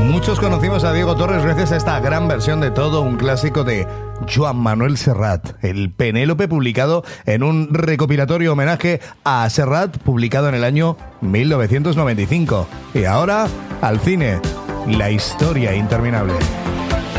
Muchos conocimos a Diego Torres gracias a esta gran versión de todo un clásico de Joan Manuel Serrat, el Penélope, publicado en un recopilatorio homenaje a Serrat, publicado en el año 1995. Y ahora, al cine, La historia interminable.